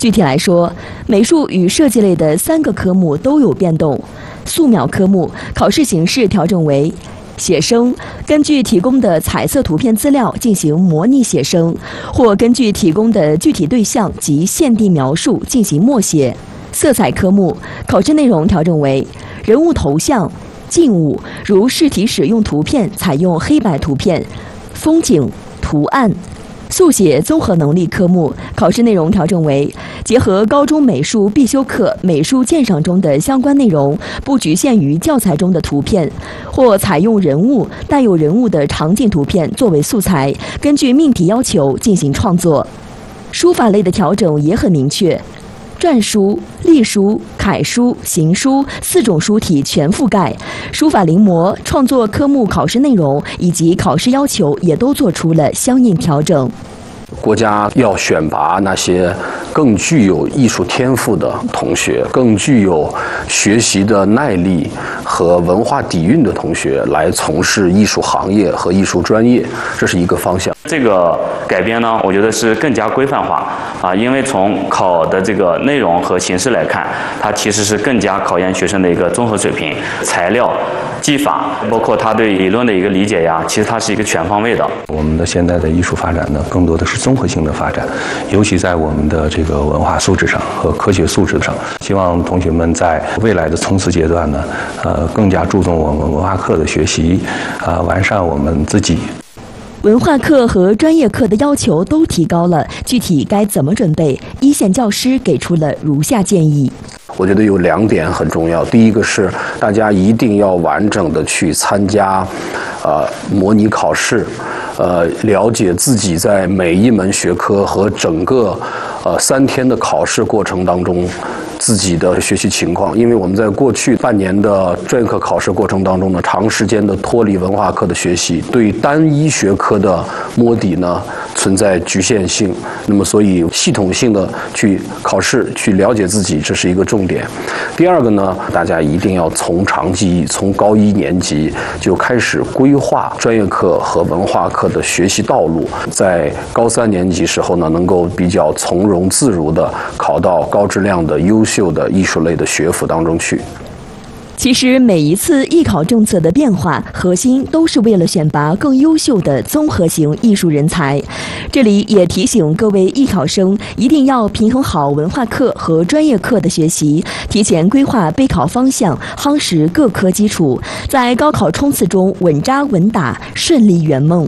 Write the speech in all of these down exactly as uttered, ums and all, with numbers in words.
具体来说，美术与设计类的三个科目都有变动。素描科目考试形式调整为写生，根据提供的彩色图片资料进行模拟写生，或根据提供的具体对象及现地描述进行默写。色彩科目考试内容调整为人物头像、静物，如试题使用图片采用黑白图片、风景、图案。速写综合能力科目考试内容调整为结合高中美术必修课美术鉴赏中的相关内容，不局限于教材中的图片，或采用人物带有人物的场景图片作为素材，根据命题要求进行创作。书法类的调整也很明确，篆书、隶书、楷书、行书四种书体全覆盖，书法临摹创作科目考试内容以及考试要求也都做出了相应调整。 国家要选拔那些更具有艺术天赋的同学，更具有学习的耐力和文化底蕴的同学来从事艺术行业和艺术专业，这是一个方向。 这个改编呢，我觉得是更加规范化啊，因为从考的这个内容和形式来看，它其实是更加考验学生的一个综合水平、材料、技法，包括他对理论的一个理解呀，其实它是一个全方位的。 我们的现在的艺术发展呢，更多的是综合性的发展，尤其在我们的这个文化素质上和科学素质上，希望同学们在未来的冲刺阶段呢，呃，更加注重我们文化课的学习，啊、呃，完善我们自己。 文化课和专业课的要求都提高了，具体该怎么准备？一线教师给出了如下建议。 我觉得有两点很重要，第一个是大家一定要完整的去参加，呃，模拟考试，呃，了解自己在每一门学科和整个，呃，三天的考试过程当中自己的学习情况。因为我们在过去半年的专业课考试过程当中呢，长时间的脱离文化课的学习，对单一学科的摸底呢存在局限性。那么，所以系统性的去考试，去了解自己，这是一个重点。第二个呢，大家一定要从长计议，从高一年级就开始规划专业课和文化课的学习道路，在高三年级时候呢，能够比较从容自如地考到高质量的优秀的艺术类的学府当中去。 其实每一次艺考政策的变化，核心都是为了选拔更优秀的综合型艺术人才。这里也提醒各位艺考生，一定要平衡好文化课和专业课的学习，提前规划备考方向，夯实各科基础，在高考冲刺中稳扎稳打，顺利圆梦。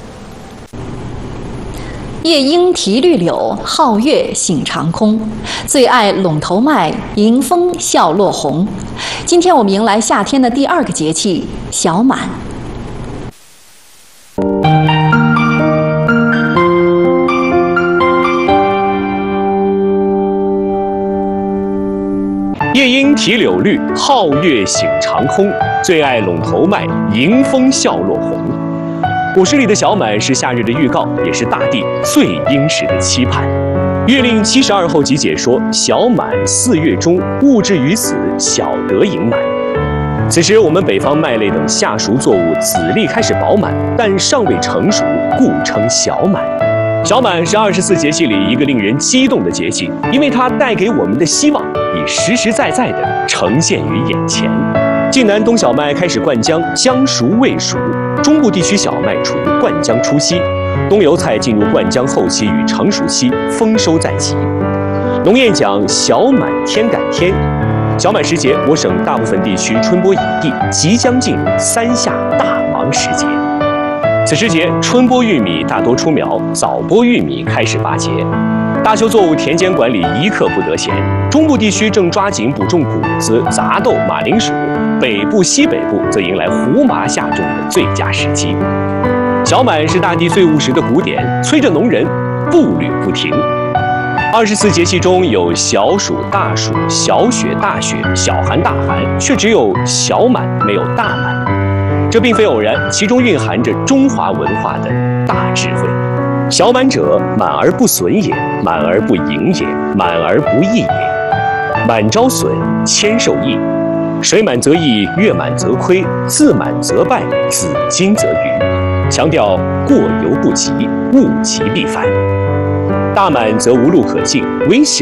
夜莺啼绿柳，皓月醒长空。最爱陇头麦，迎风笑落红。今天我们迎来夏天的第二个节气小满。 夜莺啼柳绿，皓月醒长空。最爱陇头麦，迎风笑落红。古诗里的小满是夏日的预告，也是大地最殷实的期盼。月令七十二候集解说：小满四月中，物至于此，小得盈满。此时我们北方麦类等夏熟作物籽粒开始饱满，但尚未成熟，故称小满。小满是二十四节气里一个令人激动的节气，因为它带给我们的希望已实实在在地呈现于眼前。晋南冬小麦开始灌浆，将熟未熟；中部地区小麦处于灌浆初期，冬油菜进入灌浆后期与成熟期，丰收在即。农谚讲小满天感天，小满时节，我省大部分地区春播已毕，即将进入三夏大忙时节。此时节，春播玉米大多出苗，早播玉米开始拔节。大休作物田间管理一刻不得闲，中部地区正抓紧补种谷子、杂豆、马铃薯，北部、西北部则迎来胡麻下种的最佳时机。小满是大地最务实的鼓点，催着农人步履不停。二十四节气中有小暑、大暑、小雪、大雪、小寒、大寒，却只有小满，没有大满。这并非偶然，其中蕴含着中华文化的大智慧。小满者，满而不损也，满而不盈也，满而不溢也。满招损，谦受益。水满则溢，月满则亏，自满则败，子金则余。强调过犹不及，物极必反。大满则无路可进，唯小